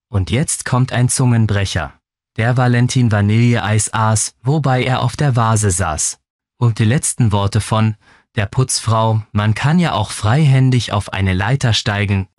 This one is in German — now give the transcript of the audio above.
Und jetzt kommt ein Zungenbrecher. Der Valentin Vanilleeis aß, wobei er auf der Vase saß. Und die letzten Worte von der Putzfrau: Man kann ja auch freihändig auf eine Leiter steigen,